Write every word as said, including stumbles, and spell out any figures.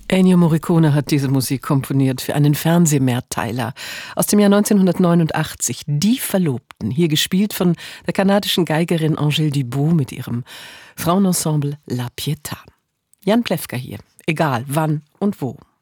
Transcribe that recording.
Ennio Morricone hat diese Musik komponiert für einen Fernsehmehrteiler aus dem Jahr neunzehnhundertneunundachtzig. Die Verlobten, hier gespielt von der kanadischen Geigerin Angèle Dubos mit ihrem Frauenensemble La Pietà. Jan Plewka hier, egal wann und wo.